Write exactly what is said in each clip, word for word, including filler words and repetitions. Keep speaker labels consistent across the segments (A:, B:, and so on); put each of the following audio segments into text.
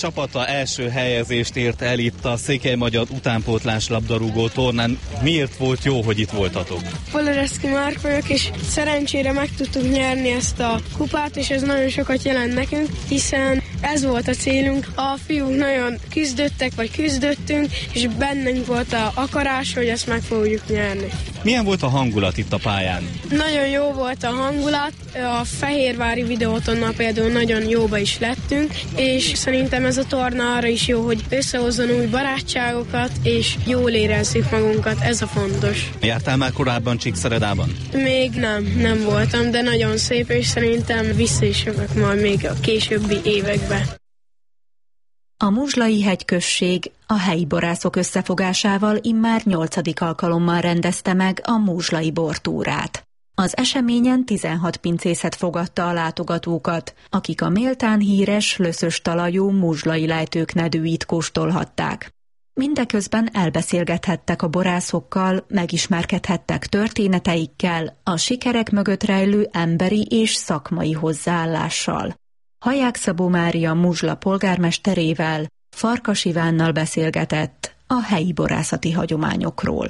A: Csapata első helyezést ért el itt a Székelymagyar utánpótlás labdarúgó tornán. Miért volt jó, hogy itt voltatok?
B: Polereszki Márk vagyok, és szerencsére meg tudtuk nyerni ezt a kupát, és ez nagyon sokat jelent nekünk, hiszen ez volt a célunk. A fiúk nagyon küzdöttek, vagy küzdöttünk, és bennünk volt a akarás, hogy ezt meg fogjuk nyerni.
A: Milyen volt a hangulat itt a pályán?
B: Nagyon jó volt a hangulat, a fehérvári videótonnal például nagyon jóba is lettünk, és szerintem ez a torna arra is jó, hogy összehozzon új barátságokat, és jól érezzük magunkat, ez a fontos.
A: Jártál már korábban Csíkszeredában?
B: Még nem, nem voltam, de nagyon szép, és szerintem vissza is jövök majd még a későbbi években.
C: A Muzslai hegyközség a helyi borászok összefogásával immár nyolcadik alkalommal rendezte meg a Muzslai bortúrát. Az eseményen tizenhat pincészet fogadta a látogatókat, akik a méltán híres, löszös talajú muzslai lejtők nedűit kóstolhatták. Mindeközben elbeszélgethettek a borászokkal, megismerkedhettek történeteikkel, a sikerek mögött rejlő emberi és szakmai hozzáállással. Haják Szabó Mária Muzsla polgármesterével, Farkas Ivánnal beszélgetett a helyi borászati hagyományokról.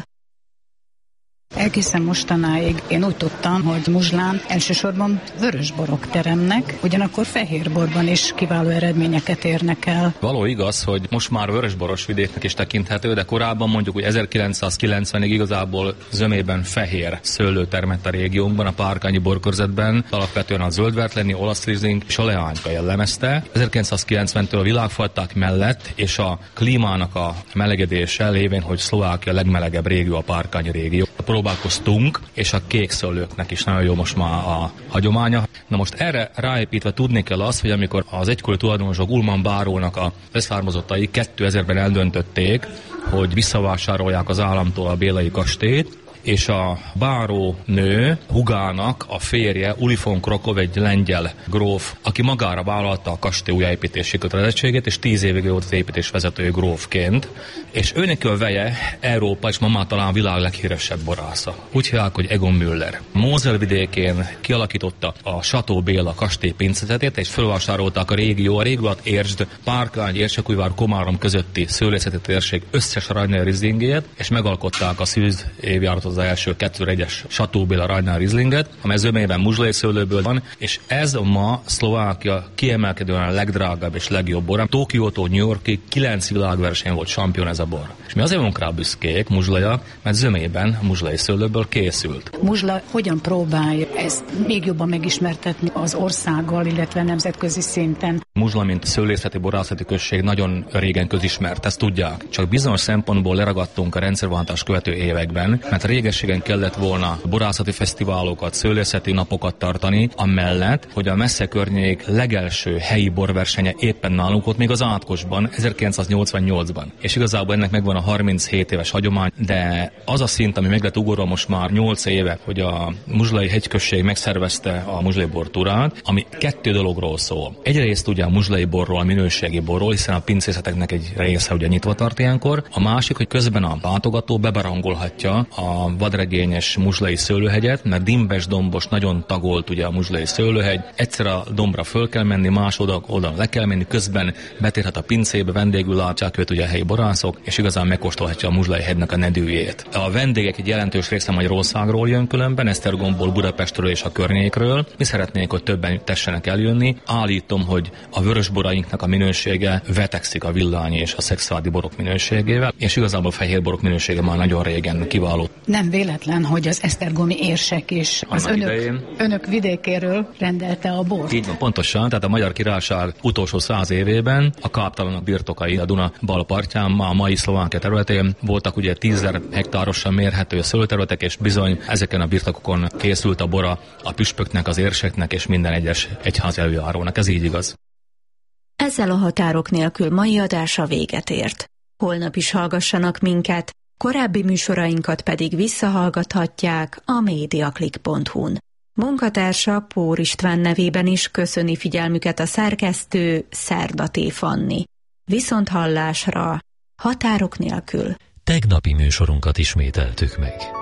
D: Egészen mostanáig én úgy tudtam, hogy Muzslán elsősorban vörösborok teremnek, ugyanakkor fehérborban is kiváló eredményeket érnek el.
E: Való igaz, hogy most már vörösboros vidéknek is tekinthető, de korábban mondjuk hogy ezerkilencszázkilencvenig igazából zömében fehér szőlő termett a régiónkban, a párkányi borkörzetben, alapvetően a zöldvertleni, olasz rizling és a leányka jellemezte. ezerkilencszázkilencventől a világfajták mellett és a klímának a melegedése lévén, hogy Szlovákia legmelegebb régió a párkányi régió. Próbálkoztunk, és a kék szőlőknek is nagyon jó most már a hagyománya. Na most erre ráépítve tudni kell azt, hogy amikor az egykori tulajdonosok Ulman bárónak a leszármazottai kétezerben eldöntötték, hogy visszavásárolják az államtól a Bélai kastélyt, és a báró nő hugának a férje Uli von Krokov, egy lengyel gróf, aki magára vállalta a kastély újjáépítési kötelezettségét, és tíz évig volt az építés vezetője grófként, és őnek a veje Európa, és ma már talán a világ leghíresebb borásza. Úgy hívják, hogy Egon Müller. Mózel vidékén kialakította a Chateau Béla kastély pincezetét, és felvásárolták a régió, a régiót Értsd, Párkány, Érsekújvár, Komárom közötti szőlészeti térség összes Rajnál Rizlingét, és megalkották a szűz évjáratot az első kettő-egyes Chateau Béla Rajnál Rizlinget, amely zömében muzslai szőlőből van, és ez ma Szlovákia kiemelkedően a legdrágább és legjobb bor. Tokiótól New Yorkig kilenc világverseny volt champion ez a bor. És mi azért vagyunk rá büszkék, muzslaja, mert zömében muzslai szőlőből készült.
D: Muzsla hogyan próbálja ezt még jobban megismertetni az országgal, illetve nemzetközi szinten?
E: Muzsla, mint szőlészeti borászati község nagyon régen közismert, ezt tudják. Csak bizonyos szempontból leragadtunk a rendszerváltás követő években, mert régességen kellett volna borászati fesztiválokat, szőlészeti napokat tartani, amellett, hogy a messze környék legelső helyi borversenye éppen nálunk ott még az Átkosban, ezerkilencszáznyolcvannyolcban. És igazából ennek megvan a harminchét éves hagyomány, de az a szint, ami meg lett ugorva most már nyolc éve, hogy a Muzslai hegyközség megszervezte a Muzslai bortúrát, ami kettő dologról szól. Egyrészt ugye a muzslai borról, a minőségi borról, hiszen a pincészeteknek egy része ugye nyitva tart ilyenkor. A másik, hogy közben a látogató bebarangolhatja a vadregényes muzslai szőlőhegyet, mert dimbes, dombos, nagyon tagolt ugye a muzslai szőlőhegy. Egyszer a dombra föl kell menni, más oldalon oldal le kell menni, közben betérhet a pincébe, vendégül látják őt ugye a helyi borászok, és igazán megkóstolhatja a muzslai hegynek a nedűjét. A vendégek egy jelentős része Magyarországról jön különben, Esztergomból, Budapestről és a környékről. Mi szeretnénk, hogy többen tessenek eljönni. Állítom, hogy a vörösborainknak a minősége vetekszik a villányi és a szexádi borok minőségével, és igazából a fehérborok minősége már nagyon régen kiváló.
D: Nem véletlen, hogy az esztergomi érsek is az önök, önök vidékéről rendelte a bort.
E: Így van, pontosan, tehát a Magyar Királyság utolsó száz évében a káptalanok birtokai a Duna bal partján, a mai Szlovákia területén voltak ugye tízezer hektárosan mérhető szőlőterületek, és bizony ezeken a birtokokon készült a bora a püspöknek, az érseknek és minden egyes egyház előjárónak. Ez így igaz.
C: Ezzel a határok nélkül mai adása véget ért. Holnap is hallgassanak minket, korábbi műsorainkat pedig visszahallgathatják a mediaclick pont hu-n. Munkatársa Pór István nevében is köszöni figyelmüket a szerkesztő Szerdaté Fanni. Viszont hallásra, határok nélkül.
F: Tegnapi műsorunkat ismételtük meg.